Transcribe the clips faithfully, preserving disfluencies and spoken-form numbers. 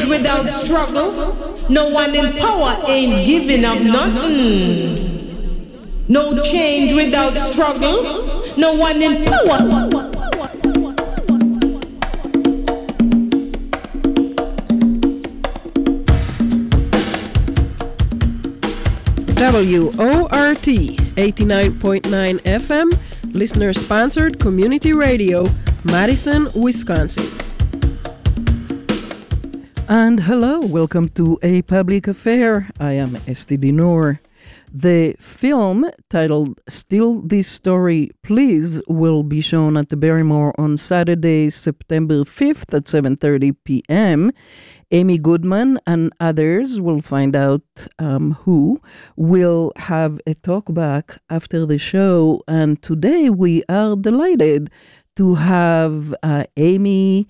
without struggle. No one in power ain't giving up nothing. No change without struggle. No one in power. W O R T eighty-nine point nine F M, listener-sponsored community radio, Madison, Wisconsin. And hello, welcome to A Public Affair. I am Esti Dinur. The film, titled Still This Story Please, will be shown at the Barrymore on Saturday, September fifth at seven thirty p.m. Amy Goodman and others, will find out um, who, will have a talk back after the show. And today we are delighted to have uh, Amy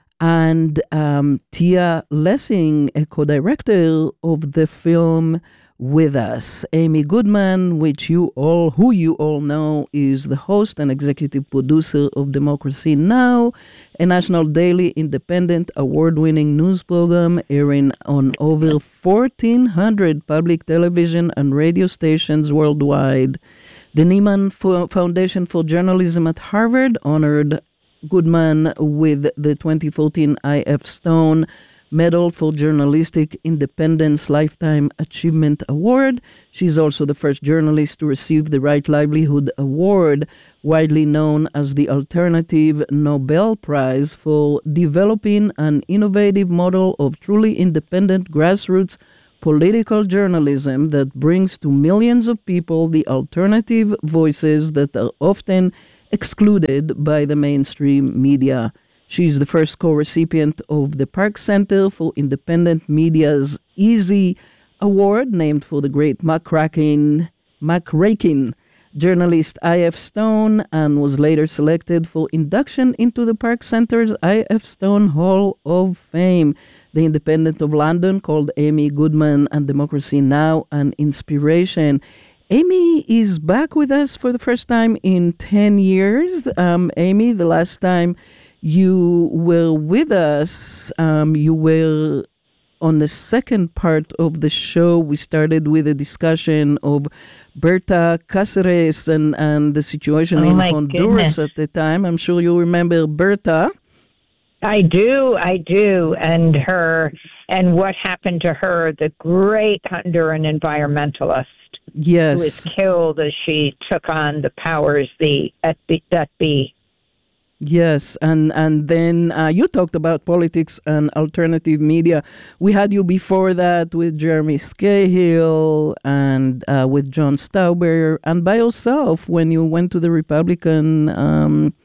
and um, Tia Lessing, a co-director of the film, with us. Amy Goodman, which you all, who you all know, is the host and executive producer of Democracy Now!, a national daily independent award-winning news program airing on over fourteen hundred public television and radio stations worldwide. The Nieman F- Foundation for Journalism at Harvard honored Goodman with the twenty fourteen I F Stone Medal for Journalistic Independence Lifetime Achievement Award. She's also the first journalist to receive the Right Livelihood Award, widely known as the Alternative Nobel Prize for developing an innovative model of truly independent grassroots political journalism that brings to millions of people the alternative voices that are often excluded by the mainstream media. She's the first co-recipient of the Park Center for Independent Media's Easy Award, named for the great McCracken, McRakin journalist I F Stone, and was later selected for induction into the Park Center's I F Stone Hall of Fame. The Independent of London called Amy Goodman and Democracy Now! An inspiration. Amy is back with us for the first time in ten years. Um, Amy, the last time you were with us, um, you were on the second part of the show. We started with a discussion of Berta Cáceres and, and the situation oh in Honduras goodness. at the time. I'm sure you remember Berta. I do, I do, and her, and what happened to her, the great Honduran environmentalist. Yes. Who was killed as she took on the powers the at be, that be. Yes, and and then uh, you talked about politics and alternative media. We had you before that with Jeremy Scahill and uh, with John Stauber, and by yourself when you went to the Republican um,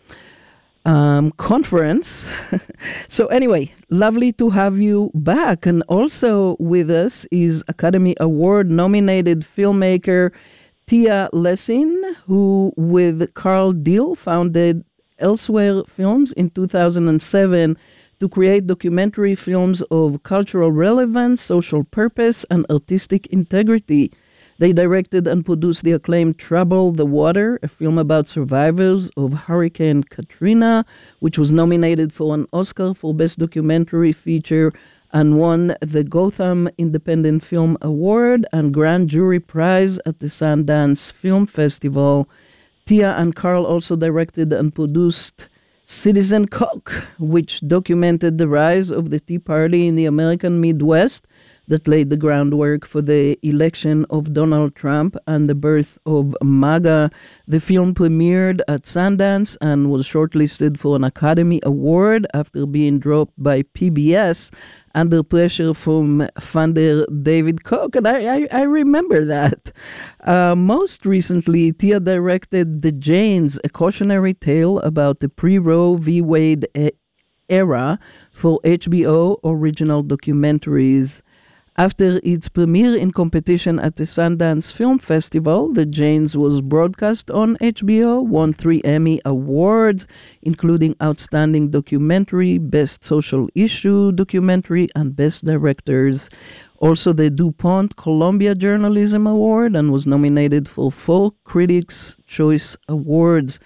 um, conference. So anyway, lovely to have you back. And also with us is Academy Award nominated filmmaker Tia Lessing, who with Carl Deal founded Elsewhere Films in two thousand seven to create documentary films of cultural relevance, social purpose, and artistic integrity. They directed and produced the acclaimed Trouble the Water, a film about survivors of Hurricane Katrina, which was nominated for an Oscar for Best Documentary Feature and won the Gotham Independent Film Award and Grand Jury Prize at the Sundance Film Festival. Tia and Carl also directed and produced Citizen Coke, which documented the rise of the Tea Party in the American Midwest that laid the groundwork for the election of Donald Trump and the birth of MAGA. The film premiered at Sundance and was shortlisted for an Academy Award after being dropped by P B S under pressure from funder David Koch, and I, I, I remember that. Uh, most recently, Tia directed The Janes, a cautionary tale about the pre-Roe v. Wade e- era for H B O original documentaries. After its premiere in competition at the Sundance Film Festival, The Janes was broadcast on H B O, won three Emmy Awards, including Outstanding Documentary, Best Social Issue Documentary, and Best Directors. Also the DuPont Columbia Journalism Award, and was nominated for four Critics' Choice Awards.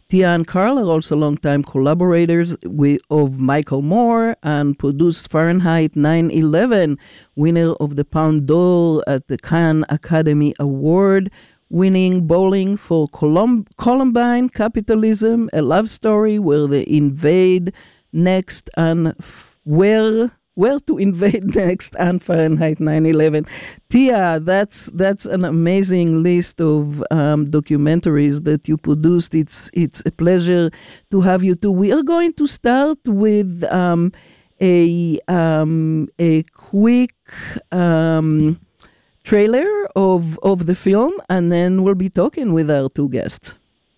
Tia and Carl are also longtime collaborators with, of Michael Moore and produced Fahrenheit nine eleven, winner of the Palme d'Or at the Cannes Academy Award, winning Bowling for Colum- Columbine, Capitalism, a love story where they invade next and f- where where to invade next, and Fahrenheit nine eleven. Tia, that's that's an amazing list of um, documentaries that you produced. It's it's a pleasure to have you too. We are going to start with um, a um, a quick um, trailer of of the film, and then we'll be talking with our two guests.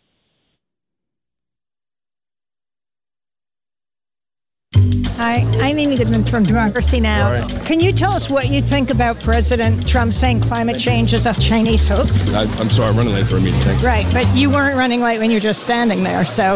Hi, I'm Amy Goodman from Democracy Now! Right. Can you tell us what you think about President Trump saying climate change is a Chinese hoax? I, I'm sorry, I'm running late for a meeting. Thanks. Right, but you weren't running late when you were just standing there, so...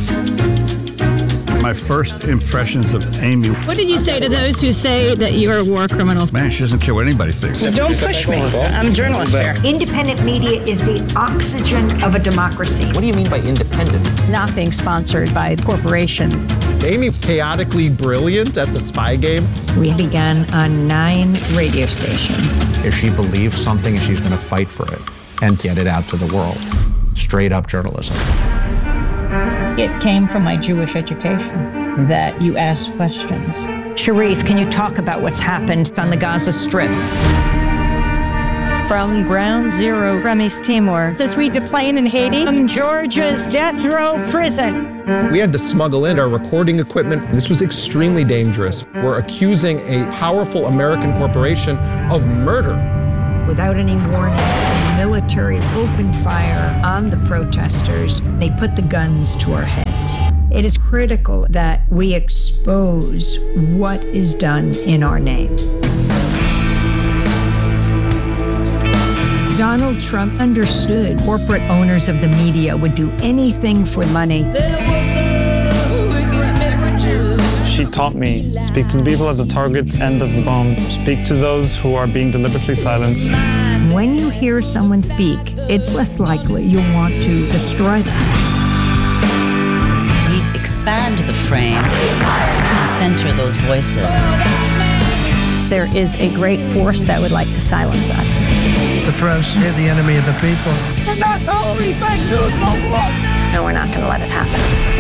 My first impressions of Amy. What did you say to those who say that you're a war criminal? Man, she doesn't care what anybody thinks. Well, don't push me. I'm a journalist here. Independent media is the oxygen of a democracy. What do you mean by independent? Not being sponsored by corporations. Amy's chaotically brilliant at the spy game. We began on nine radio stations. If she believes something, she's going to fight for it and get it out to the world. Straight up journalism. It came from my Jewish education that you ask questions. Sharif, can you talk about what's happened on the Gaza Strip? From Ground Zero from East Timor, as we deplane in Haiti, from Georgia's death row prison. We had to smuggle in our recording equipment. This was extremely dangerous. We're accusing a powerful American corporation of murder. Without any warning, the military opened fire on the protesters. They put the guns to our heads. It is critical that we expose what is done in our name. Donald Trump understood corporate owners of the media would do anything for money. She taught me, speak to the people at the target end of the bomb, speak to those who are being deliberately silenced. When you hear someone speak, it's less likely you'll want to destroy them. We expand the frame and center those voices. There is a great force that would like to silence us. The press is the enemy of the people. And that's all we thank news no love. And we're not going to let it happen.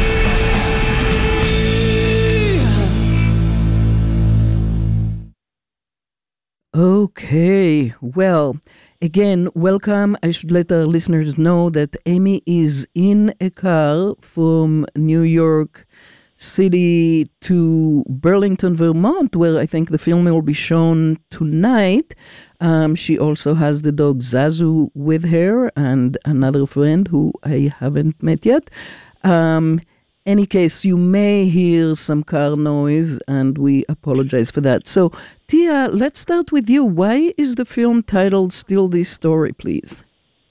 Okay, well, again, welcome. I should let our listeners know that Amy is in a car from New York City to Burlington, Vermont, where I think the film will be shown tonight. Um, she also has the dog Zazu with her and another friend who I haven't met yet. Um, any case, you may hear some car noise, and we apologize for that. So, Tia, let's start with you. Why is the film titled Still This Story, please?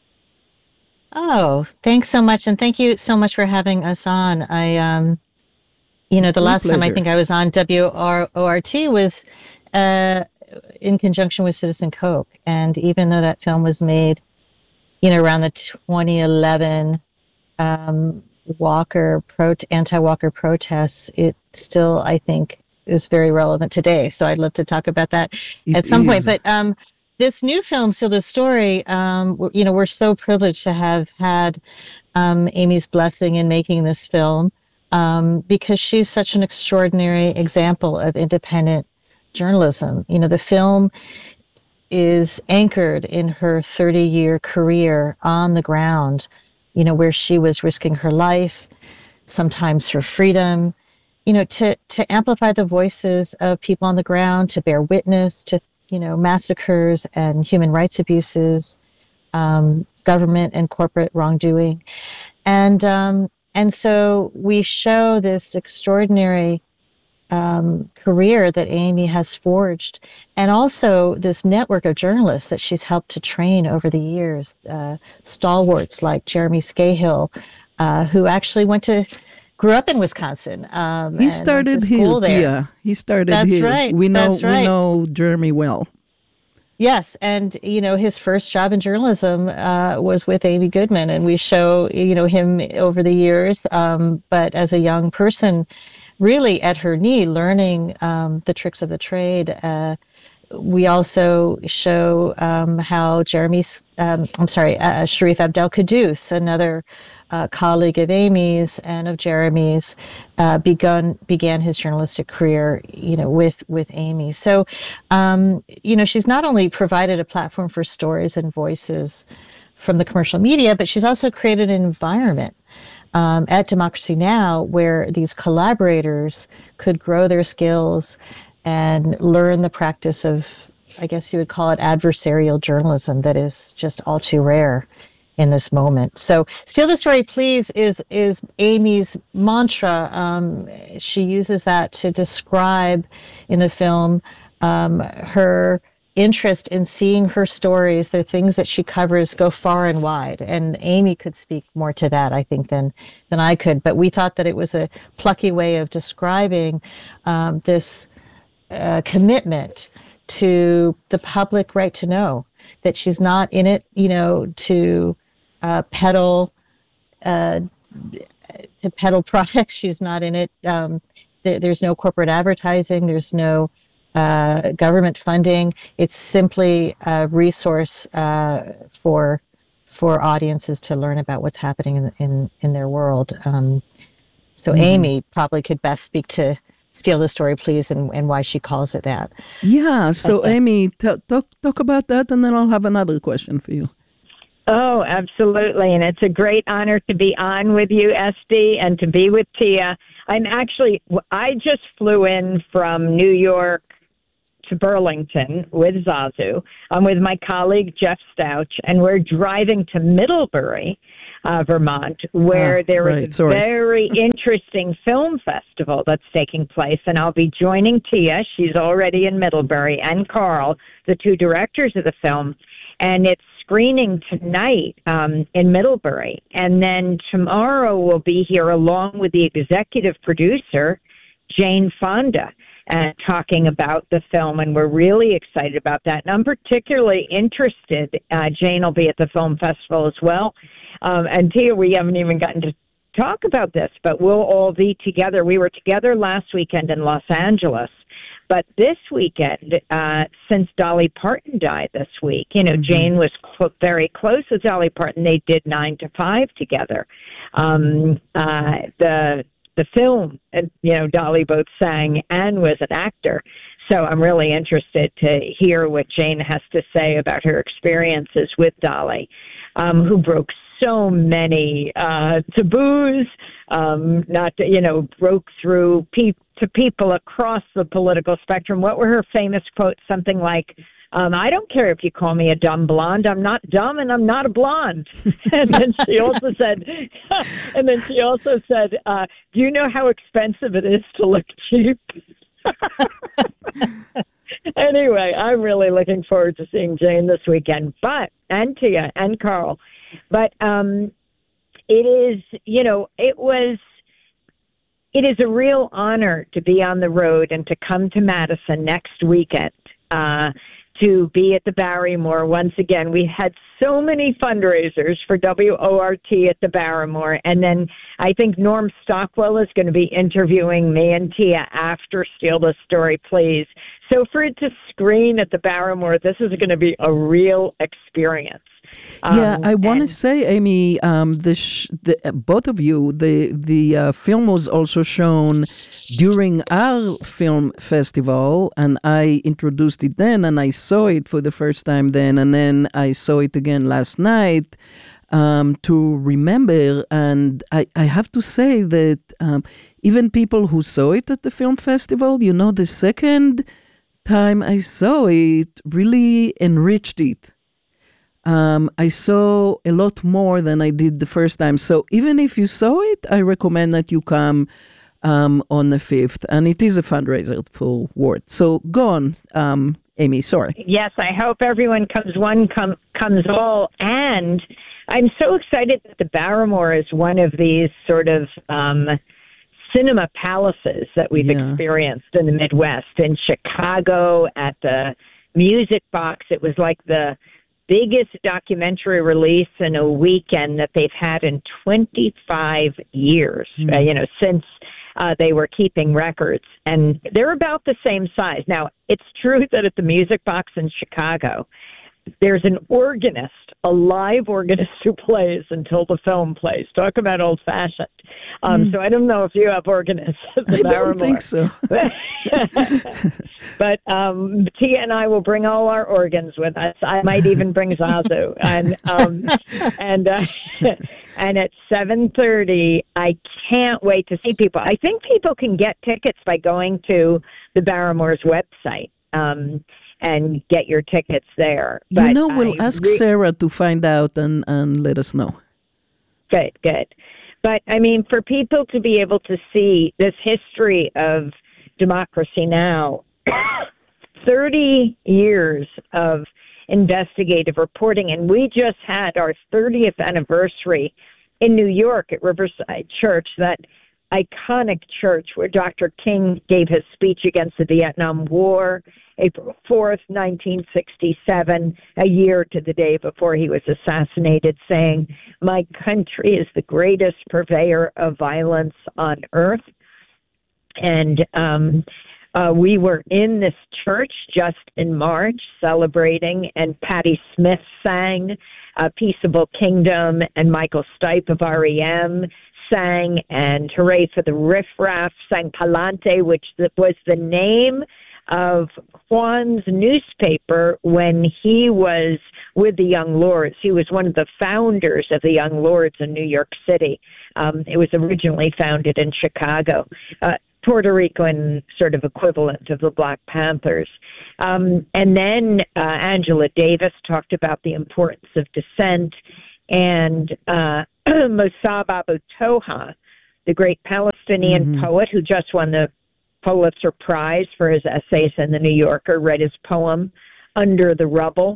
Oh, thanks so much. And thank you so much for having us on. I, um, you know, the My last pleasure. time I think I was on W R O R T was uh, in conjunction with Citizen Coke. And even though that film was made, you know, around the twenty eleven um, Walker pro anti-Walker protests, it still, I think, is very relevant today. So I'd love to talk about that It at some is. point. But um, this new film, Still the Story, um, w- you know, we're so privileged to have had um, Amy's blessing in making this film um, because she's such an extraordinary example of independent journalism. You know, the film is anchored in her thirty-year career on the ground, you know, where she was risking her life, sometimes her freedom, you know, to, to amplify the voices of people on the ground, to bear witness to, you know, massacres and human rights abuses, um, government and corporate wrongdoing. And, um, and so we show this extraordinary um, career that Amy has forged, and also this network of journalists that she's helped to train over the years, uh, stalwarts like Jeremy Scahill, uh, who actually went to, grew up in Wisconsin. Um, He and started went to here, school there. Tia. He started That's here. right. We know, That's right. we know Jeremy well. Yes, and you know his first job in journalism uh, was with Amy Goodman, and we show you know him over the years, um, but as a young person, really at her knee, learning um, the tricks of the trade. Uh, we also show um, how Jeremy, um, I'm sorry, uh, Sharif Abdel Qaddous, another uh, colleague of Amy's and of Jeremy's, uh, begun began his journalistic career, you know, with with Amy. So, um, you know, she's not only provided a platform for stories and voices from the commercial media, but she's also created an environment um, at Democracy Now! Where these collaborators could grow their skills and learn the practice of, I guess you would call it, adversarial journalism that is just all too rare in this moment. So Steal the Story, Please is is Amy's mantra. Um, she uses that to describe in the film um, her interest in seeing her stories, the things that she covers, go far and wide. And Amy could speak more to that, I think, than than I could. But we thought that it was a plucky way of describing um, this uh, commitment to the public right to know, that she's not in it, you know, to uh, peddle uh, to peddle products. She's not in it. Um, th- there's no corporate advertising. There's no uh, government funding. It's simply a resource uh, for for audiences to learn about what's happening in in, in their world. Um, so mm-hmm. Amy probably could best speak to Steal the Story, Please, and, and why she calls it that. Yeah, so Amy, t- talk talk about that, and then I'll have another question for you. Oh, absolutely, and it's a great honor to be on with you, Esty, and to be with Tia. I'm actually, I just flew in from New York to Burlington with Zazu. I'm with my colleague, Jeff Stouch, and we're driving to Middlebury, Uh, Vermont, where ah, there right, is a sorry. very interesting film festival that's taking place. And I'll be joining Tia. She's already in Middlebury, and Carl, the two directors of the film. And it's screening tonight um, in Middlebury. And then tomorrow we'll be here along with the executive producer, Jane Fonda, uh, talking about the film. And we're really excited about that. And I'm particularly interested. Uh, Jane will be at the film festival as well. Um, and Tia, we haven't even gotten to talk about this, but we'll all be together. We were together last weekend in Los Angeles, but this weekend, uh, since Dolly Parton died this week, you know, mm-hmm. Jane was cl- very close with Dolly Parton. They did Nine to Five together. Um, uh, the the film, and you know, Dolly both sang and was an actor. So I'm really interested to hear what Jane has to say about her experiences with Dolly, um, who broke so many uh, taboos, um, not to, you know, broke through pe- to people across the political spectrum. What were her famous quotes? Something like, um, I don't care if you call me a dumb blonde. I'm not dumb and I'm not a blonde. And then she also said, and then she also said, uh, do you know how expensive it is to look cheap? Anyway, I'm really looking forward to seeing Jane this weekend, but, and Tia and Carl. But um, it is, you know, it was, it is a real honor to be on the road and to come to Madison next weekend, uh, to be at the Barrymore. Once again, we had so many fundraisers for W O R T at the Barrymore. And then I think Norm Stockwell is going to be interviewing me and Tia after Steal the Story, Please. So for it to screen at the Barrymore, this is going to be a real experience. Um, yeah, I want to say, Amy, um, the, sh- the uh, both of you, the the uh, film was also shown during our film festival, and I introduced it then, and I saw it for the first time then, and then I saw it again last night um, to remember. And I, I have to say that um, even people who saw it at the film festival, you know, the second time I saw it really enriched it. Um, I saw a lot more than I did the first time. So even if you saw it, I recommend that you come um, on the fifth. And it is a fundraiser for Ward. So go on, um, Amy, sorry. Yes, I hope everyone comes one, come, comes all. And I'm so excited that the Barrymore is one of these sort of um, cinema palaces that we've yeah. experienced in the Midwest, in Chicago, at the Music Box. It was like the biggest documentary release in a weekend that they've had in twenty-five years, mm. uh, you know, since uh, they were keeping records. And they're about the same size. Now, it's true that at the Music Box in Chicago, there's an organist, a live organist who plays until the film plays. Talk about old-fashioned. Um, mm. So I don't know if you have organists at the I Barrymore. don't think so. But um, Tia and I will bring all our organs with us. I might even bring Zazu. And um, and uh, and at seven thirty, I can't wait to see people. I think people can get tickets by going to the Barrymore's website. Um and get your tickets there. You But know, we'll I ask re- Sarah to find out and, and let us know. Good, good. But, I mean, for people to be able to see this history of Democracy Now!, thirty years of investigative reporting, and we just had our thirtieth anniversary in New York at Riverside Church, that iconic church where Doctor King gave his speech against the Vietnam War, April fourth, nineteen sixty-seven, a year to the day before he was assassinated, saying, "My country is the greatest purveyor of violence on earth." And um, uh, we were in this church just in March celebrating, and Patti Smith sang uh, Peaceable Kingdom, and Michael Stipe of R E M sang, and Hooray for the Riff Raff sang Palante, which was the name of Juan's newspaper when he was with the Young Lords. He was one of the founders of the Young Lords in New York City. Um, it was originally founded in Chicago, uh, Puerto Rican sort of equivalent of the Black Panthers. Um, and then uh, Angela Davis talked about the importance of dissent, and uh, Mossab Abu Toha, the great Palestinian mm-hmm. poet who just won the Pulitzer Prize for his essays in the New Yorker, read his poem, Under the Rubble.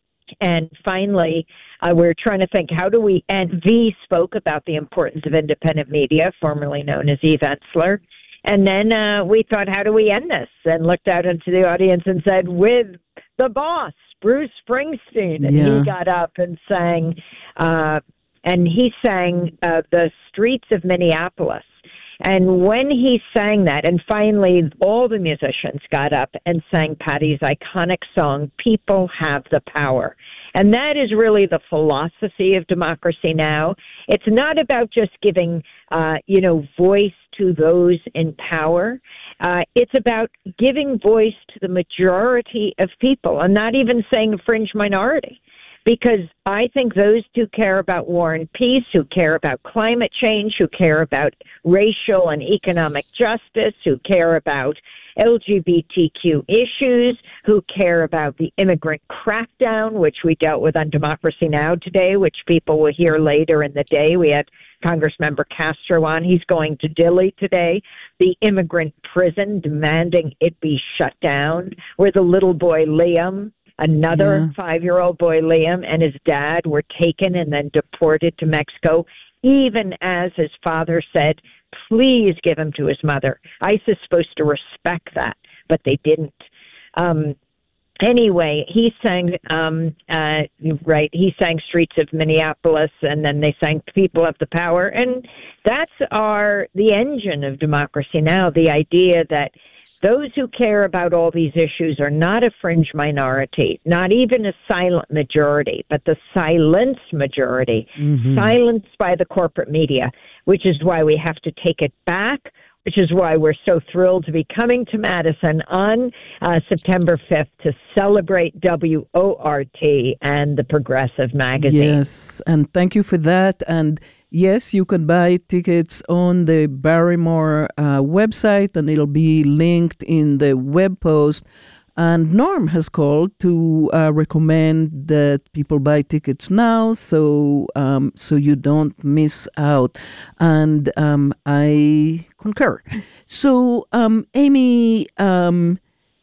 And finally, uh, we're trying to think, how do we, and V spoke about the importance of independent media, formerly known as Eve Ensler. And then uh, we thought, how do we end this? And looked out into the audience and said, with the boss, Bruce Springsteen. And yeah. he got up and sang, uh, and he sang uh, The Streets of Minneapolis. And when he sang that, and finally all the musicians got up and sang Patti's iconic song, People Have the Power. And that is really the philosophy of Democracy Now! It's not about just giving, uh, you know, voice to those in power. Uh, it's about giving voice to the majority of people, and not even saying a fringe minority. Because I think those who care about war and peace, who care about climate change, who care about racial and economic justice, who care about L G B T Q issues, who care about the immigrant crackdown, which we dealt with on Democracy Now! Today, which people will hear later in the day. We had Congressmember Castro on. He's going to Dilley today. The immigrant prison, demanding it be shut down, where the little boy Liam, another yeah. five-year-old boy, Liam, and his dad were taken and then deported to Mexico, even as his father said, please give him to his mother. ICE is supposed to respect that, but they didn't. Um, anyway, he sang, um, uh, right, he sang Streets of Minneapolis, and then they sang People Have the Power, and that's our, the engine of Democracy Now!, the idea that those who care about all these issues are not a fringe minority, not even a silent majority, but the silenced majority, mm-hmm. silenced by the corporate media, which is why we have to take it back, which is why we're so thrilled to be coming to Madison on uh, September fifth to celebrate W O R T and the Progressive magazine. Yes, and thank you for that. And yes, you can buy tickets on the Barrymore uh, website, and it'll be linked in the web post. And Norm has called to uh, recommend that people buy tickets now, so um, so you don't miss out. And um, I concur. So, um, Amy, um,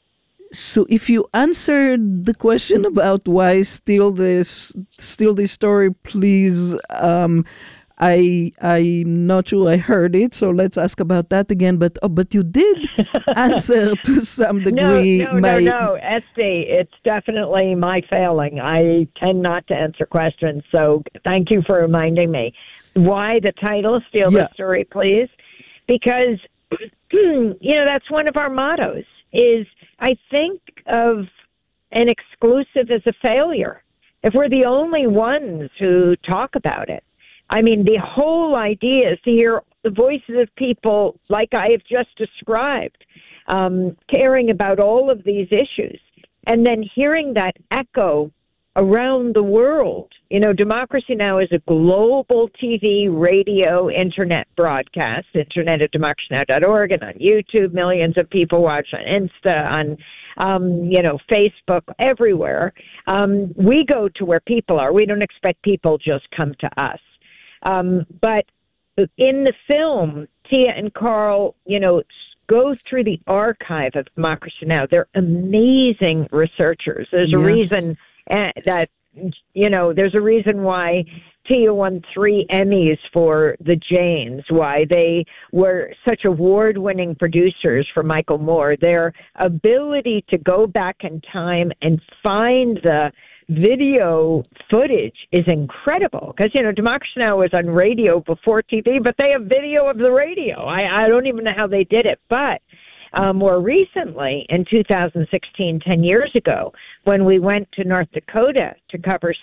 so if you answered the question about why steal this, steal this story, please. Um, I I'm not sure I heard it, so let's ask about that again. But oh, but you did answer to some degree. No, no, my, no, no, Esty, it's definitely my failing. I tend not to answer questions, so thank you for reminding me. Why the title, Steal Yeah. the Story, Please? Because, you know, that's one of our mottos, is I think of an exclusive as a failure. If we're the only ones who talk about it. I mean, the whole idea is to hear the voices of people like I have just described, um, caring about all of these issues, and then hearing that echo around the world. You know, Democracy Now! Is a global T V, radio, internet broadcast, internet at democracy now dot org, and on YouTube, millions of people watch on Insta, on, um, you know, Facebook, everywhere. Um, we go to where people are. We don't expect people just come to us. Um, but in the film, Tia and Carl, you know, go through the archive of Democracy Now! They're amazing researchers. There's a Yeah. reason uh, that, you know, there's a reason why Tia won three Emmys for The Janes, why they were such award-winning producers for Michael Moore. Their ability to go back in time and find the video footage is incredible because, you know, Democracy Now! Was on radio before T V, but they have video of the radio. I, I don't even know how they did it. But uh, more recently, in two thousand sixteen, ten years ago, when we went to North Dakota to cover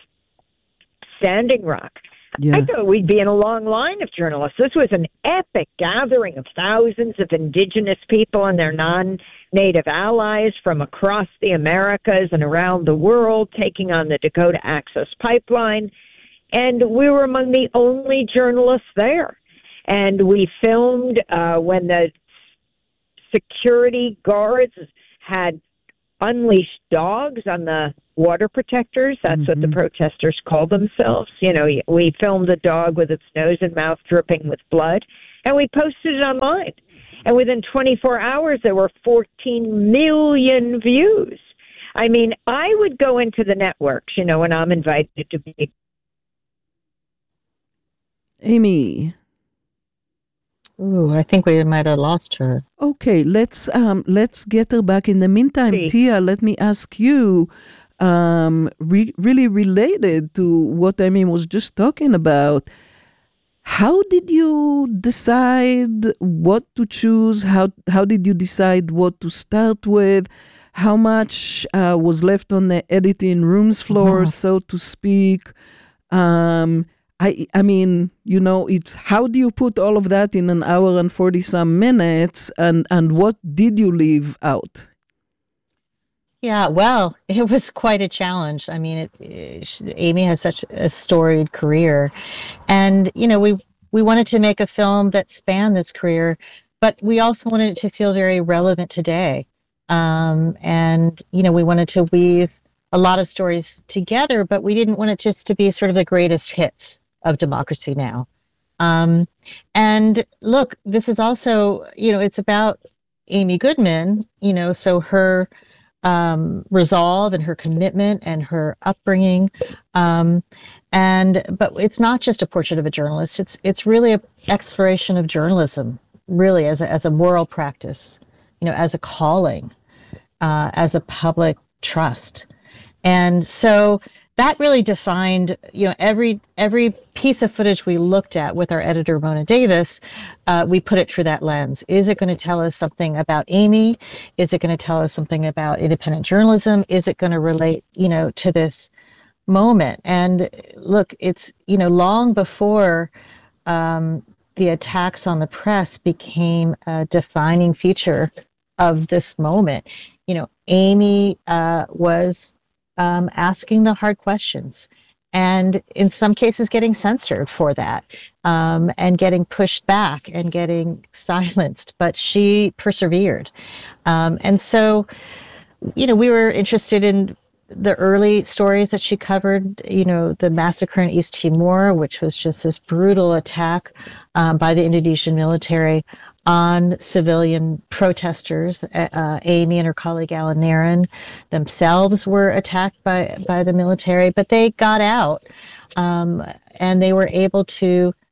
Standing Rock, Yeah. I thought we'd be in a long line of journalists. This was an epic gathering of thousands of indigenous people and their non-native allies from across the Americas and around the world taking on the Dakota Access Pipeline. And we were among the only journalists there. And we filmed uh, when the security guards had unleashed dogs on the water protectors. That's mm-hmm. what the protesters call themselves. You know, we filmed a dog with its nose and mouth dripping with blood, and we posted it online. And within twenty-four hours, there were fourteen million views. I mean, I would go into the networks, you know, when I'm invited to be. Amy. Ooh, I think we might have lost her. Okay, let's um, let's get her back. In the meantime, See. Tia, let me ask you, um, re- really related to what Amy was just talking about. How did you decide what to choose? How how did you decide what to start with? How much uh, was left on the editing room's floor, uh-huh. so to speak? Um, I I mean, you know, it's how do you put all of that in an hour and forty some minutes, and and what did you leave out? Yeah, well, it was quite a challenge. I mean, it, it, Amy has such a storied career, and you know, we we wanted to make a film that spanned this career, but we also wanted it to feel very relevant today. Um, and you know, we wanted to weave a lot of stories together, but we didn't want it just to be sort of the greatest hits of Democracy Now! Um, and look, this is also, you know, it's about Amy Goodman, you know, so her um, resolve and her commitment and her upbringing. Um, and, but it's not just a portrait of a journalist. It's, it's really an exploration of journalism, really as a, as a moral practice, you know, as a calling, uh, as a public trust. And so that really defined, you know, every every piece of footage we looked at with our editor, Mona Davis, uh, we put it through that lens. Is it going to tell us something about Amy? Is it going to tell us something about independent journalism? Is it going to relate, you know, to this moment? And look, it's, you know, long before um, the attacks on the press became a defining feature of this moment. You know, Amy uh, was Um, asking the hard questions, and in some cases getting censored for that, um, and getting pushed back and getting silenced, but she persevered. Um, and so, you know, we were interested in the early stories that she covered, you know, the massacre in East Timor, which was just this brutal attack um, by the Indonesian military on civilian protesters. Uh, Amy and her colleague Alan Nairn themselves were attacked by, by the military, but they got out um, and they were able to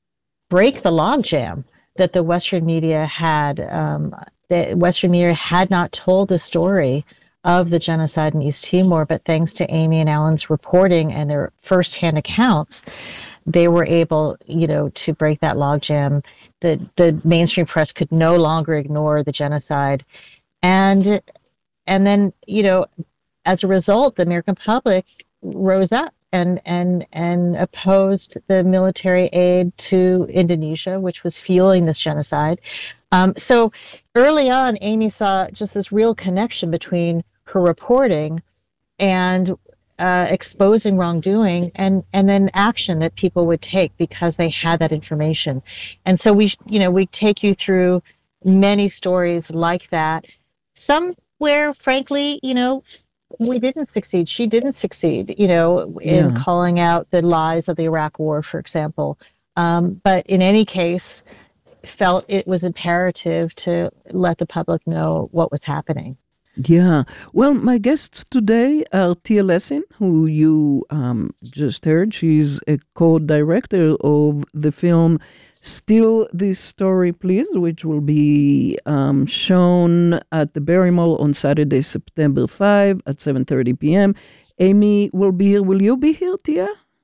break the logjam that the Western media had. Um, the Western media had not told the story of the genocide in East Timor, but thanks to Amy and Alan's reporting and their firsthand accounts, they were able, you know, to break that logjam. The the mainstream press could no longer ignore the genocide, and and then, you know, as a result, the American public rose up and and and opposed the military aid to Indonesia, which was fueling this genocide. Um, so early on, Amy saw just this real connection between her reporting and uh, exposing wrongdoing, and and then action that people would take because they had that information. And so we, you know, we take you through many stories like that. Some where, frankly, you know, we didn't succeed. She didn't succeed, you know, in yeah. calling out the lies of the Iraq War, for example. Um, but in any case, felt it was imperative to let the public know what was happening. Yeah. Well, my guests today are Tia Lessin, who you um, just heard. She's a co-director of the film Steal This Story, Please, which will be um, shown at the Barrymore on Saturday, September fifth at seven thirty p.m. Amy will be here. Will you be here, Tia?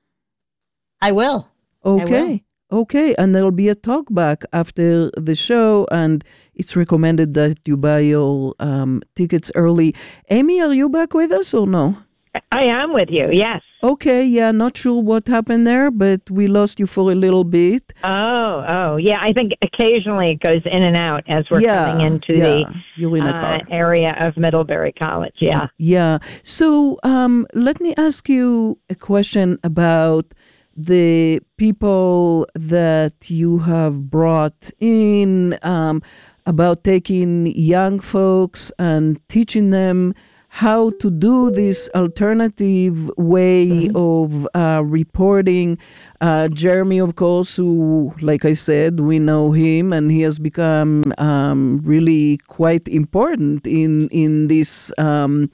I will. Okay. I will. Okay, and there'll be a talk back after the show, and it's recommended that you buy your um, tickets early. Amy, are you back with us or no? I am with you, yes. Okay, yeah, not sure what happened there, but we lost you for a little bit. Oh, oh, yeah, I think occasionally it goes in and out as we're yeah, coming into yeah. the You're in a uh, car. area of Middlebury College, yeah. Yeah, so um, let me ask you a question about the people that you have brought in, um, about taking young folks and teaching them how to do this alternative way mm-hmm. of uh, reporting. Uh, Jeremy, of course, who, like I said, we know him, and he has become um, really quite important in in this um,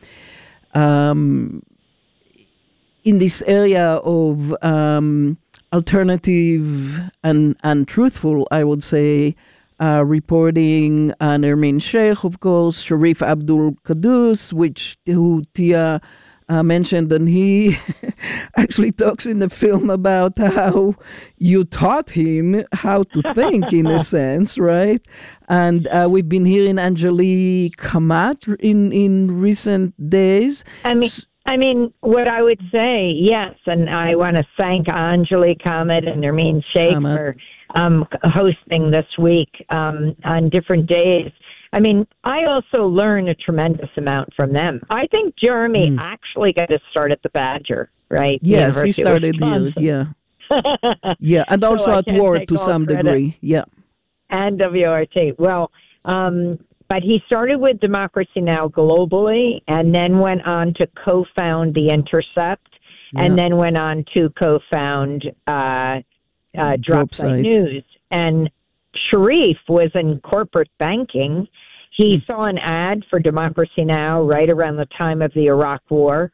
um, in this area of um, alternative and and truthful, I would say, Uh, reporting, and Nermeen Sheikh, of course, Sharif Abdul Qudus, which who Tia uh, mentioned, and he actually talks in the film about how you taught him how to think, in a sense, right? And uh, we've been hearing Anjali Kamat in in recent days. I mean. I mean, what I would say, yes, and I want to thank Anjali Kamat and Nermeen Sheikh Kamat. for um, hosting this week um, on different days. I mean, I also learn a tremendous amount from them. I think Jeremy mm. actually got to start at the Badger, right? Yes, he started here, yeah. yeah, and also so at Ward to some credit. degree, yeah. And W R T. Well, um... But he started with Democracy Now! Globally, and then went on to co-found The Intercept, yeah. and then went on to co-found uh, uh, Dropsite News. And Sharif was in corporate banking. He mm. saw an ad for Democracy Now! Right around the time of the Iraq War.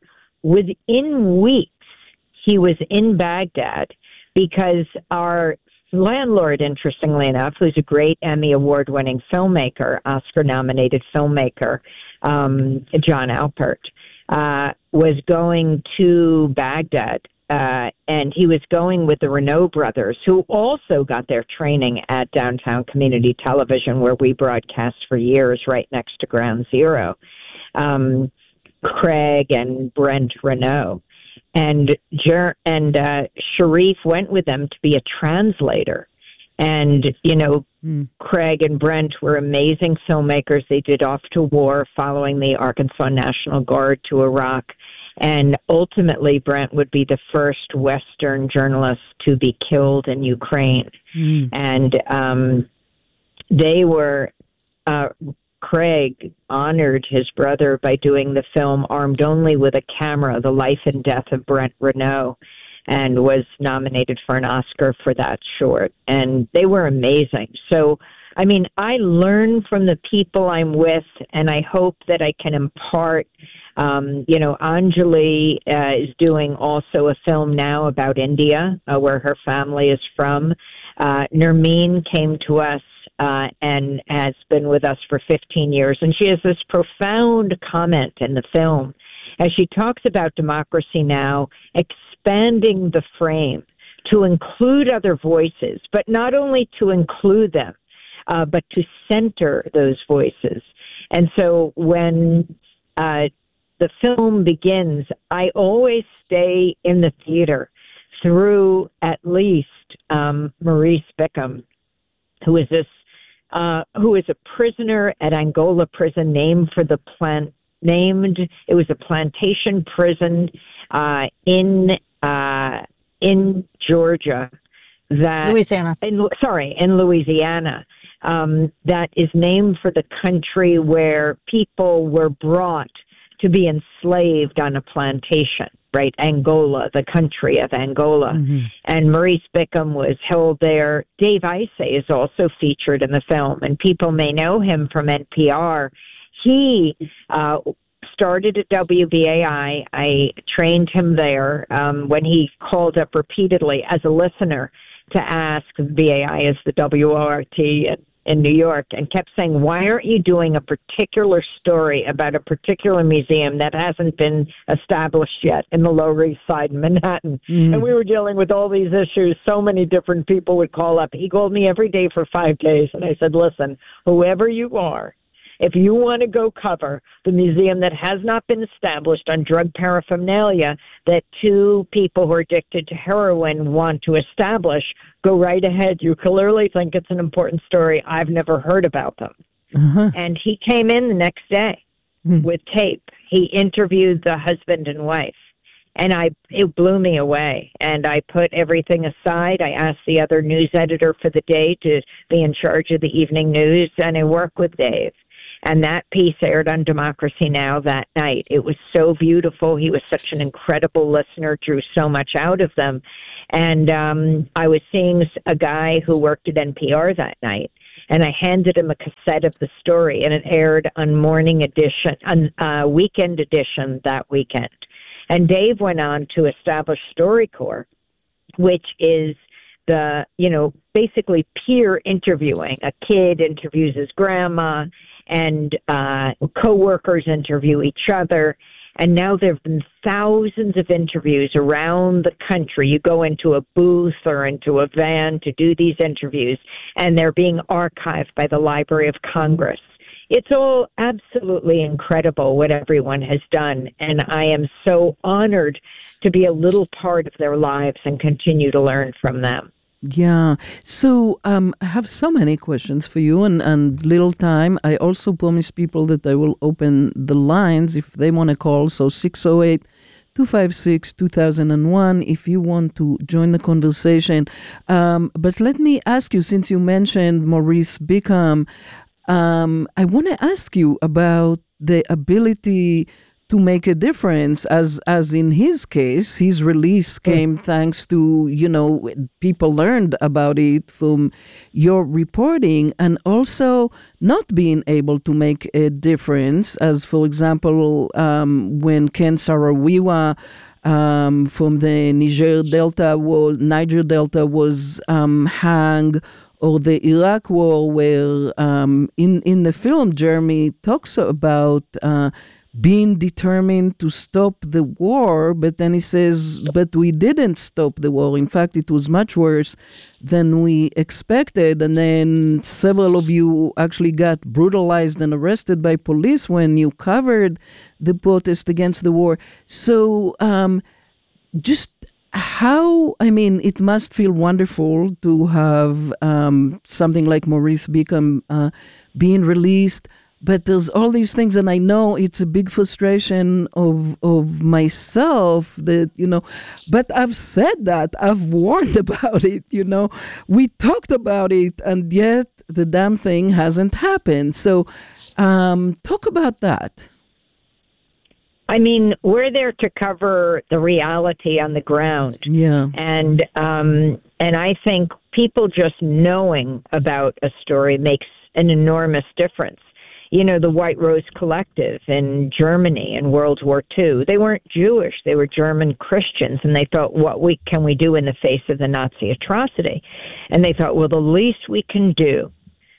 Within weeks, he was in Baghdad because our landlord, interestingly enough, who's a great Emmy Award-winning filmmaker, Oscar-nominated filmmaker, um, John Alpert, uh, was going to Baghdad, uh, and he was going with the Renault brothers, who also got their training at Downtown Community Television, where we broadcast for years, right next to Ground Zero, um, Craig and Brent Renault. And Jer- and uh, Sharif went with them to be a translator. And, you know, mm. Craig and Brent were amazing filmmakers. They did Off to War, following the Arkansas National Guard to Iraq. And ultimately, Brent would be the first Western journalist to be killed in Ukraine. Mm. And um, they were... Uh, Craig honored his brother by doing the film Armed Only with a Camera, The Life and Death of Brent Renault, and was nominated for an Oscar for that short. And they were amazing. So, I mean, I learn from the people I'm with, and I hope that I can impart. Um, you know, Anjali uh, is doing also a film now about India, uh, where her family is from. Uh, Nermeen came to us uh, and has been with us for fifteen years, and she has this profound comment in the film as she talks about Democracy Now! Expanding the frame to include other voices, but not only to include them, uh, but to center those voices. And so when uh, the film begins, I always stay in the theater through at least um, Maurice Bickham, who is this, uh, who is a prisoner at Angola prison, named for the plant, named. It was a plantation prison uh, in uh, in Georgia, that Louisiana. In, sorry, in Louisiana. Um, that is named for the country where people were brought to be enslaved on a plantation, right? Angola, the country of Angola. Mm-hmm. And Maurice Bickham was held there. Dave Isay is also featured in the film, and people may know him from N P R. He uh, started at W B A I. I trained him there um, when he called up repeatedly as a listener to ask. B A I is the W O R T in, in New York, and kept saying, why aren't you doing a particular story about a particular museum that hasn't been established yet in the Lower East Side in Manhattan? Mm. And we were dealing with all these issues. So many different people would call up. He called me every day for five days, and I said, listen, whoever you are, if you want to go cover the museum that has not been established on drug paraphernalia that two people who are addicted to heroin want to establish, go right ahead. You clearly think it's an important story. I've never heard about them. Uh-huh. And he came in the next day hmm. with tape. He interviewed the husband and wife. And I, it blew me away. And I put everything aside. I asked the other news editor for the day to be in charge of the evening news, and I worked with Dave. And that piece aired on Democracy Now! That night. It was so beautiful. He was such an incredible listener, drew so much out of them. And um, I was seeing a guy who worked at N P R that night, and I handed him a cassette of the story, and it aired on Morning Edition, on uh, Weekend Edition that weekend. And Dave went on to establish StoryCorps, which is the, you know, basically peer interviewing. A kid interviews his grandma, and uh, coworkers interview each other. And now there have been thousands of interviews around the country. You go into a booth or into a van to do these interviews, and they're being archived by the Library of Congress. It's all absolutely incredible what everyone has done, and I am so honored to be a little part of their lives and continue to learn from them. Yeah. So um, I have so many questions for you and, and little time. I also promise people that I will open the lines if they want to call. So six oh eight, two five six, two thousand one if you want to join the conversation. Um, but let me ask you, since you mentioned Maurice Bickham, um, I want to ask you about the ability to make a difference, as as in his case, his release came mm. thanks to, you know, people learned about it from your reporting, and also not being able to make a difference, as for example, um, when Ken Saro-Wiwa um, from the Niger Delta was, Niger Delta was um, hanged, or the Iraq War, where um, in, in the film, Jeremy talks about uh, being determined to stop the war, but then he says, but we didn't stop the war. In fact, it was much worse than we expected. And then several of you actually got brutalized and arrested by police when you covered the protest against the war. So um, just how, I mean, it must feel wonderful to have um, something like Maurice Bickham uh, being released. But there's all these things, and I know it's a big frustration of of myself that, you know, but I've said that, I've warned about it, you know, we talked about it, and yet the damn thing hasn't happened. So um, talk about that. I mean, we're there to cover the reality on the ground. Yeah. And, um, and I think people just knowing about a story makes an enormous difference. you know, the White Rose Collective in Germany in World War Two. They weren't Jewish. They were German Christians, and they thought, what we can we do in the face of the Nazi atrocity? And they thought, well, the least we can do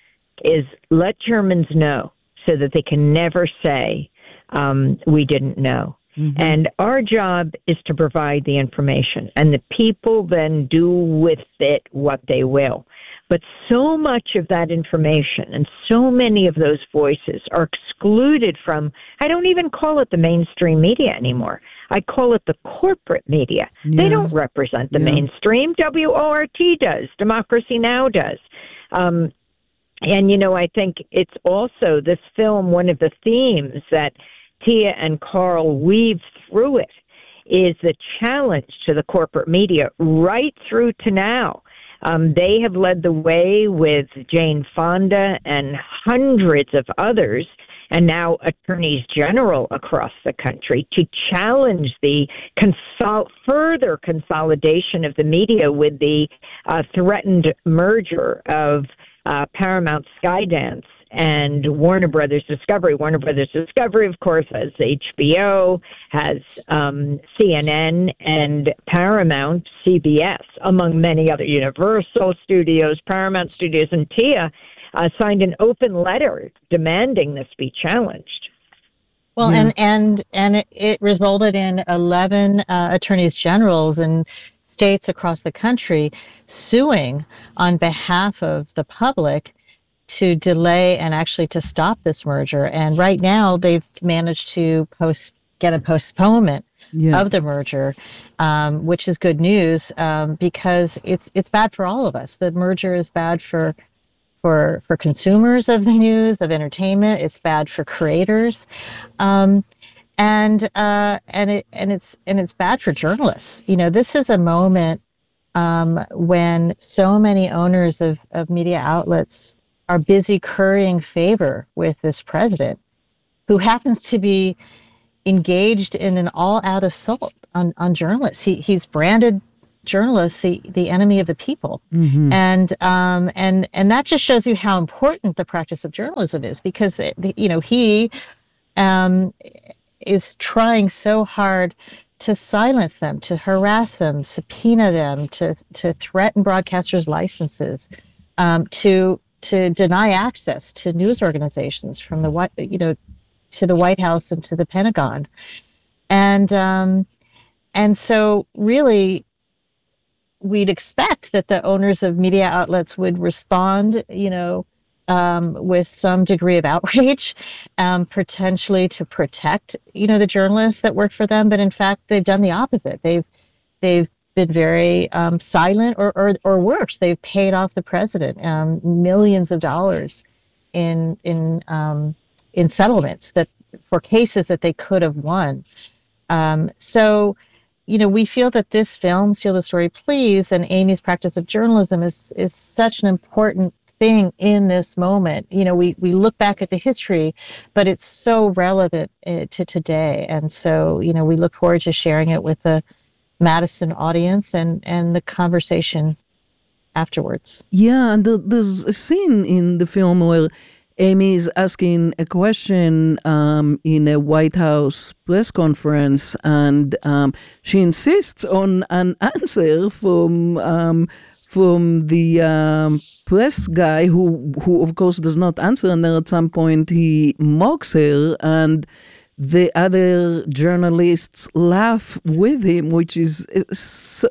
is let Germans know so that they can never say um, we didn't know. Mm-hmm. And our job is to provide the information, and the people then do with it what they will. But so much of that information and so many of those voices are excluded from, I don't even call it the mainstream media anymore. I call it the corporate media. Yeah. They don't represent the yeah. mainstream. W O R T does. Democracy Now! Does. Um, and, you know, I think it's also this film, one of the themes that Tia and Carl weave through it is the challenge to the corporate media right through to now. Um, they have led the way with Jane Fonda and hundreds of others, and now attorneys general across the country, to challenge the consol- further consolidation of the media with the uh, threatened merger of uh, Paramount Skydance and Warner Brothers Discovery. Warner Brothers Discovery, of course, has H B O, has um, C N N, and Paramount, C B S, among many other. Universal Studios, Paramount Studios, and Tia uh, signed an open letter demanding this be challenged. Well, yeah. and and and it, it resulted in eleven uh, attorneys generals in states across the country suing on behalf of the public to delay and actually to stop this merger. And right now they've managed to post get a postponement yeah. of the merger, um, which is good news um, because it's it's bad for all of us. The merger is bad for for for consumers of the news, of entertainment. It's bad for creators, um, and uh, and it and it's and it's bad for journalists. You know, this is a moment um, when so many owners of of media outlets are busy currying favor with this president, who happens to be engaged in an all-out assault on, on journalists. He he's branded journalists the, the enemy of the people, mm-hmm. and um and and that just shows you how important the practice of journalism is, because the, the, you know he um is trying so hard to silence them, to harass them, subpoena them, to to threaten broadcasters' licenses, um, to to deny access to news organizations from the White, you know, to the White House and to the Pentagon. And, um, and so really we'd expect that the owners of media outlets would respond, you know, um, with some degree of outrage, um, potentially to protect, you know, the journalists that work for them. But in fact, they've done the opposite. They've, they've, been very um, silent, or, or or worse, they've paid off the president um, millions of dollars in in um, in settlements that for cases that they could have won. Um, so, you know, we feel that this film, Steal the Story, Please, and Amy's practice of journalism is is such an important thing in this moment. You know, we we look back at the history, but it's so relevant uh, to today, and so you know, we look forward to sharing it with the Madison audience and, and the conversation afterwards. Yeah, and the, there's a scene in the film where Amy is asking a question um, in a White House press conference, and um, she insists on an answer from um, from the um, press guy, who who of course does not answer, and then at some point he mocks her, and the other journalists laugh with him, which is it's,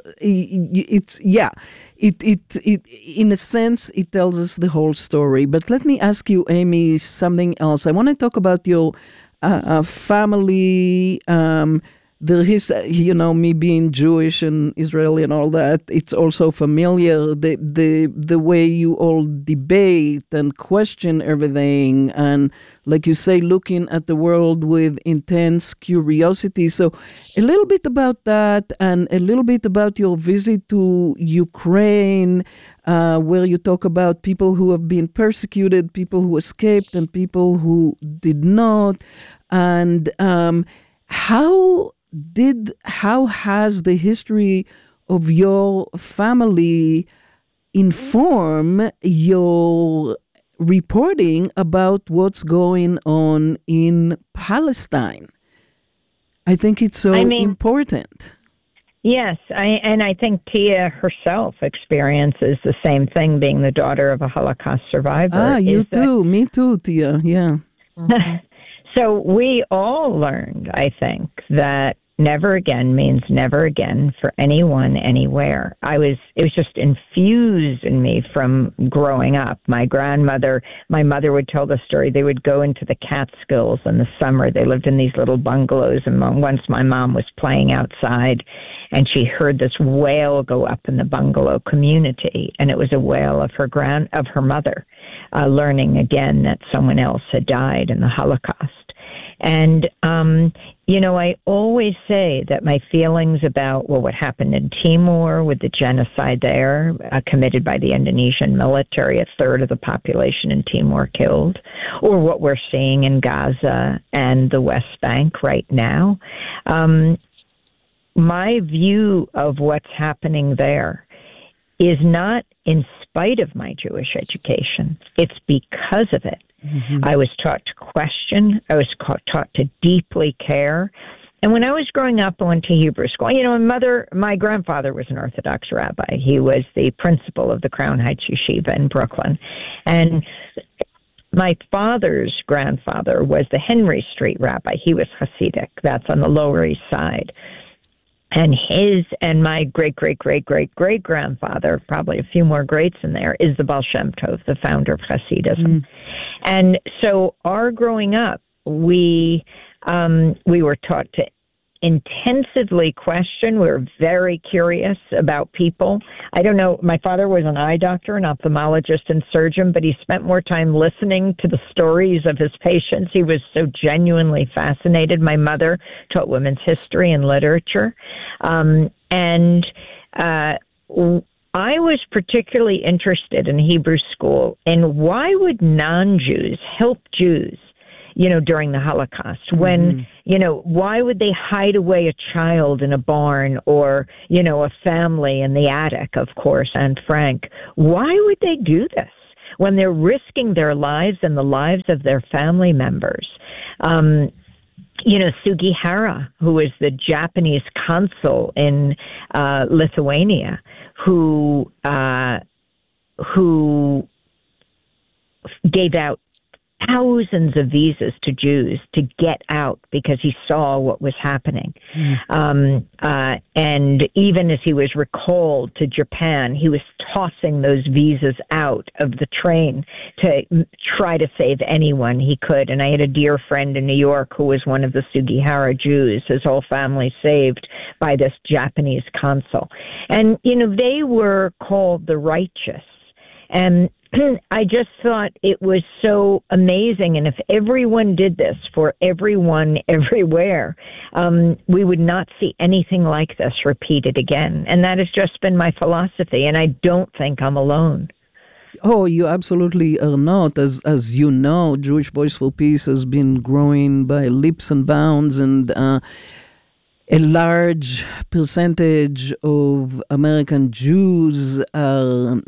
it's yeah, it, it it in a sense it tells us the whole story. But let me ask you, Amy, something else. I want to talk about your uh, uh, family. Um, there is, you know, me being Jewish and Israeli and all that. It's also familiar, the the the way you all debate and question everything, and like you say, looking at the world with intense curiosity. So a little bit about that, and a little bit about your visit to Ukraine, uh, where you talk about people who have been persecuted, people who escaped, and people who did not, and um, how. Did how has the history of your family inform your reporting about what's going on in Palestine. I think it's so I mean, important. Yes, I, and I think Tia herself experiences the same thing, being the daughter of a Holocaust survivor. Ah, you that, too. Me too, Tia. Yeah. So we all learned, I think, that never again means never again for anyone, anywhere. I was, it was just infused in me from growing up. My grandmother, my mother would tell the story. They would go into the Catskills in the summer. They lived in these little bungalows, and once my mom was playing outside, and she heard this wail go up in the bungalow community, and it was a wail of her grand, of her mother, uh, learning again that someone else had died in the Holocaust. And, um, you know, I always say that my feelings about, well, what happened in Timor with the genocide there uh, committed by the Indonesian military, a third of the population in Timor killed, or what we're seeing in Gaza and the West Bank right now, um, my view of what's happening there is not in spite of my Jewish education. It's because of it. Mm-hmm. I was taught to question. I was taught to deeply care. And when I was growing up, I went to Hebrew school. You know, my mother, my grandfather was an Orthodox rabbi. He was the principal of the Crown Heights Yeshiva in Brooklyn. And my father's grandfather was the Henry Street rabbi. He was Hasidic. That's on the Lower East Side. And his and my great, great, great, great, great grandfather, probably a few more greats in there, is the Baal Shem Tov, the founder of Hasidism. Mm. And so our growing up, we um, we were taught to intensively question. We were very curious about people. I don't know, my father was an eye doctor, an ophthalmologist and surgeon, but he spent more time listening to the stories of his patients. He was so genuinely fascinated. My mother taught women's history and literature. Um, and uh, I was particularly interested in Hebrew school in why would non-Jews help Jews, you know, during the Holocaust, mm-hmm. when, you know, why would they hide away a child in a barn or, you know, a family in the attic, of course, Anne Frank? Why would they do this when they're risking their lives and the lives of their family members? Um, you know, Sugihara, who was the Japanese consul in uh, Lithuania, who uh, who gave out thousands of visas to Jews to get out because he saw what was happening. Mm. Um, uh, and even as he was recalled to Japan, he was tossing those visas out of the train to try to save anyone he could. And I had a dear friend in New York who was one of the Sugihara Jews, his whole family saved by this Japanese consul. And, you know, they were called the righteous. And I just thought it was so amazing. And if everyone did this for everyone everywhere, um, we would not see anything like this repeated again. And that has just been my philosophy. And I don't think I'm alone. Oh, you absolutely are not. As as you know, Jewish Voice for Peace has been growing by leaps and bounds, and uh, a large percentage of American Jews are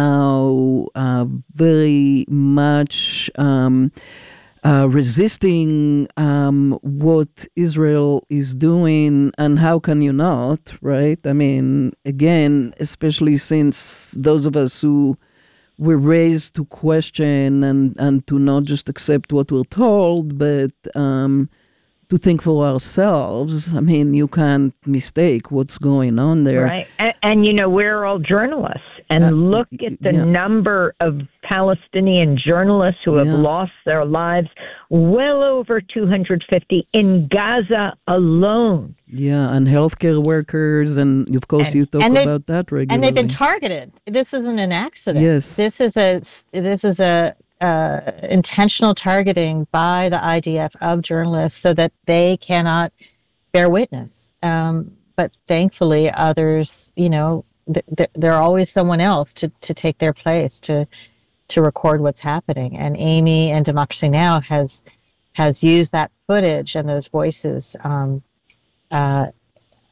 now uh, very much um, uh, resisting um, what Israel is doing, and how can you not, right? I mean, again, especially since those of us who were raised to question and, and to not just accept what we're told, but um, to think for ourselves. I mean, you can't mistake what's going on there. Right. And, and you know, we're all journalists. And uh, look at the yeah. number of Palestinian journalists who have yeah. lost their lives, well over two hundred fifty in Gaza alone. Yeah, and healthcare workers, and of course and, you talk about that regularly. And they've been targeted. This isn't an accident. Yes. This is a, this is a, Uh, intentional targeting by the I D F of journalists so that they cannot bear witness. Um, but thankfully, others, you know, th- th- there's always someone else to, to take their place to to record what's happening. And Amy and Democracy Now! has has used that footage and those voices um, uh,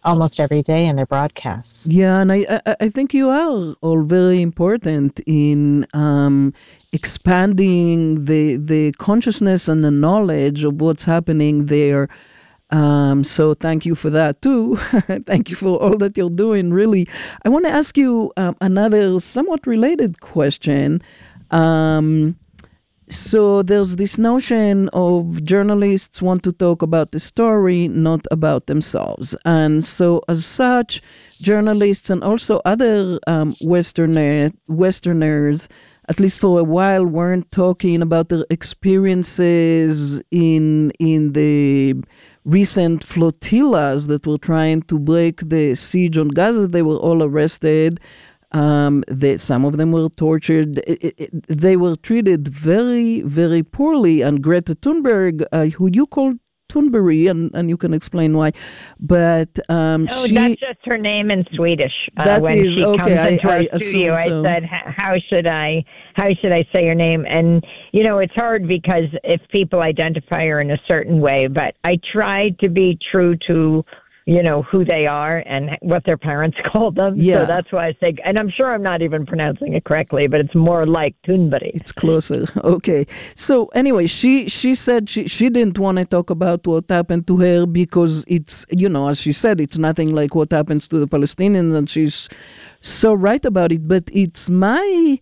almost every day in their broadcasts. Yeah, and I, I, I think you are all very important in um, expanding the the consciousness and the knowledge of what's happening there. Um, so thank you for that too. Thank you for all that you're doing, really. I want to ask you um, another somewhat related question. Um, so there's this notion of journalists want to talk about the story, not about themselves. And so as such, journalists and also other um, Westerner, Westerners, at least for a while, weren't talking about their experiences in in the recent flotillas that were trying to break the siege on Gaza. They were all arrested. Um, they, some of them were tortured. It, it, they were treated very, very poorly. And Greta Thunberg, uh, who you called Thunberg, and, and you can explain why, but um, oh, she... that's just her name in Swedish. Uh, that when is, she okay, comes into I, our I studio, so. I said, how should I, how should I say your name? And, you know, it's hard because if people identify her in a certain way, but I tried to be true to, you know, who they are and what their parents called them. Yeah. So that's why I say, and I'm sure I'm not even pronouncing it correctly, but it's more like Thunberg. It's closer. Okay. So anyway, she, she said she, she didn't want to talk about what happened to her because it's, you know, as she said, it's nothing like what happens to the Palestinians, and she's so right about it. But it's my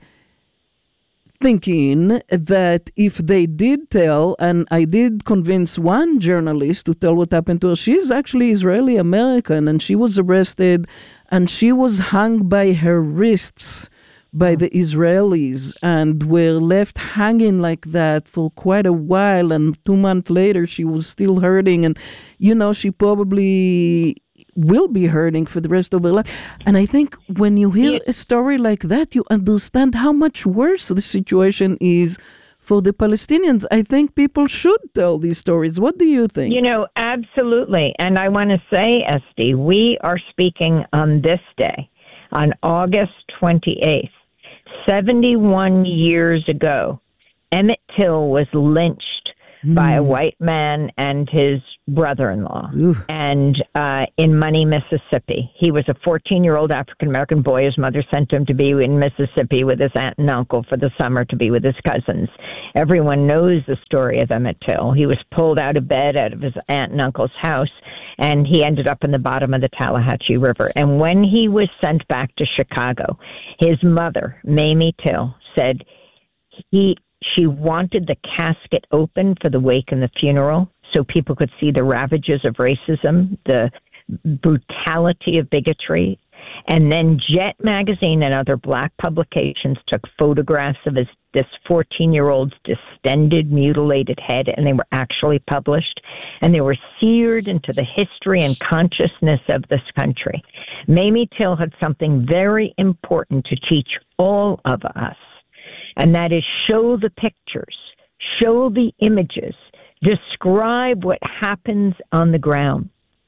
thinking that if they did tell, and I did convince one journalist to tell what happened to her, she's actually Israeli-American, and she was arrested, and she was hung by her wrists by the Israelis, and were left hanging like that for quite a while, and two months later she was still hurting, and, you know, she probably will be hurting for the rest of her life. And I think when you hear a story like that, you understand how much worse the situation is for the Palestinians. I think people should tell these stories. What do you think? You know, absolutely. And I want to say, Esty, we are speaking on this day, on August twenty-eighth, seventy-one years ago. Emmett Till was lynched mm. by a white man and his brother-in-law Ooh. and uh, in Money, Mississippi. He was a fourteen-year-old African-American boy. His mother sent him to be in Mississippi with his aunt and uncle for the summer to be with his cousins. Everyone knows the story of Emmett Till. He was pulled out of bed out of his aunt and uncle's house, and he ended up in the bottom of the Tallahatchie River. And when he was sent back to Chicago, his mother, Mamie Till, said he she wanted the casket open for the wake and the funeral, so people could see the ravages of racism, the brutality of bigotry. And then Jet Magazine and other black publications took photographs of his, this fourteen-year-old's distended, mutilated head, and they were actually published. And they were seared into the history and consciousness of this country. Mamie Till had something very important to teach all of us, and that is show the pictures, show the images, describe what happens on the ground.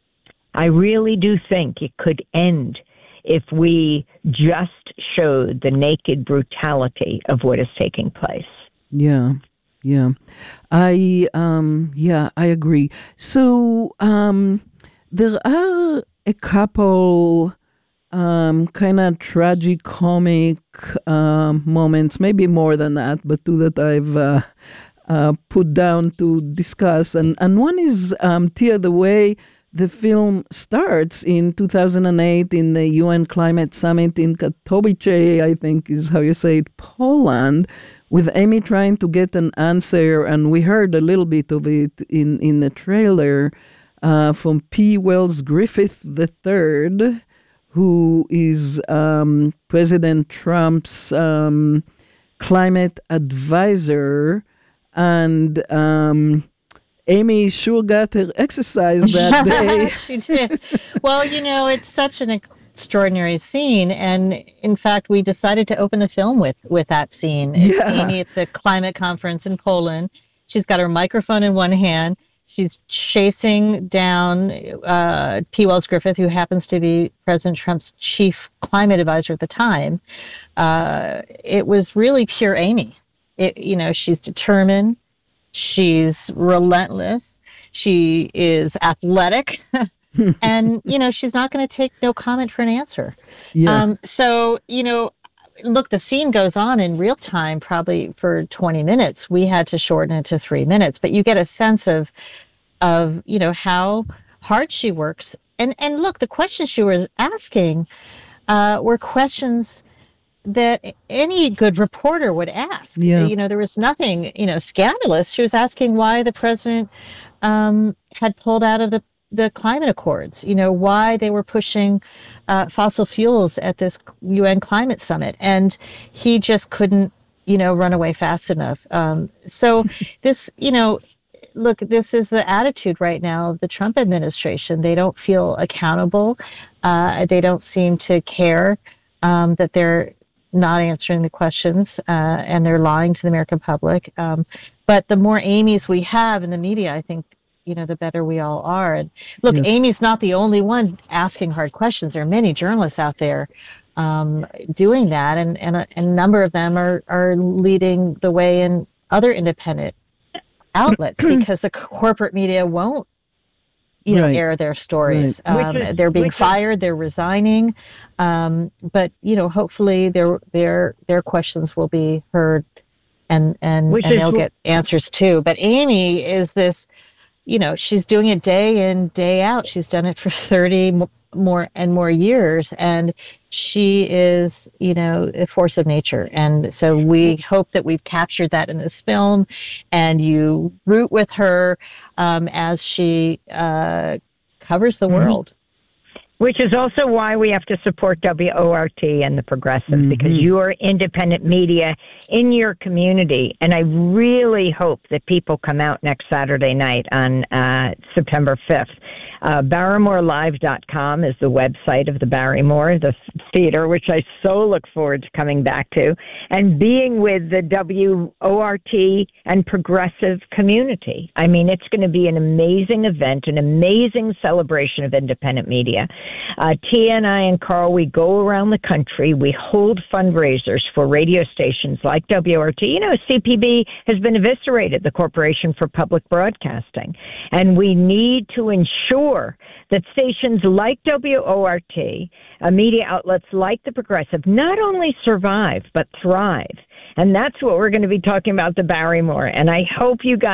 I really do think it could end if we just showed the naked brutality of what is taking place. Yeah, yeah. I, um, yeah, I agree. So um, there are a couple um, kind of tragicomic um, moments, maybe more than that, but two that I've uh, Uh, put down to discuss. And, and one is, um, Tia, the way the film starts in two thousand eight in the U N Climate Summit in Katowice, I think is how you say it, Poland, with Amy trying to get an answer. And we heard a little bit of it in, in the trailer uh, from P. Wells Griffith the third, who is um, President Trump's um, climate advisor. And um, Amy sure got her exercise that day. She did. Well, you know, it's such an extraordinary scene. And in fact, we decided to open the film with, with that scene. It's yeah. Amy at the climate conference in Poland. She's got her microphone in one hand. She's chasing down uh, P. Wells Griffith, who happens to be President Trump's chief climate advisor at the time. Uh, it was really pure Amy. It, you know, she's determined, she's relentless, she is athletic, and, you know, she's not going to take no comment for an answer. Yeah. Um, so, you know, look, the scene goes on in real time, probably for twenty minutes. We had to shorten it to three minutes, but you get a sense of, of, you know, how hard she works. And, and look, the questions she was asking uh, were questions that any good reporter would ask. Yeah. You know, there was nothing, you know, scandalous. She was asking why the president um, had pulled out of the, the climate accords, you know, why they were pushing uh, fossil fuels at this U N climate summit. And he just couldn't, you know, run away fast enough. Um, so this, you know, look, this is the attitude right now of the Trump administration. They don't feel accountable. Uh, they don't seem to care um, that they're not answering the questions, uh, and they're lying to the American public. Um, but the more Amy's we have in the media, I think, you know, the better we all are. And look, yes. Amy's not the only one asking hard questions. There are many journalists out there um, doing that, and, and, a, and a number of them are, are leading the way in other independent outlets because the corporate media won't, you know, right. air their stories. Right. Um, is, they're being fired. Is, they're resigning. Um, but you know, hopefully their their their questions will be heard, and and, and they'll get answers too. But Amy is this, you know, she's doing it day in, day out. She's done it for thirty more and more years, and she is, you know, a force of nature. And so we hope that we've captured that in this film, and you root with her um, as she uh, covers the mm-hmm. world. Which is also why we have to support W O R T and the Progressive, mm-hmm. because you are independent media in your community. And I really hope that people come out next Saturday night on uh, September fifth. Uh, Barrymore Live dot com is the website of the Barrymore, the theater, which I so look forward to coming back to, and being with the W O R T and Progressive community. I mean, it's going to be an amazing event, an amazing celebration of independent media. Uh, Tia and I and Carl, we go around the country. We hold fundraisers for radio stations like W O R T. You know, C P B has been eviscerated, the Corporation for Public Broadcasting, and we need to ensure that stations like W O R T, uh, media outlets like the Progressive, not only survive, but thrive. And that's what we're going to be talking about, the Barrymore. And I hope you guys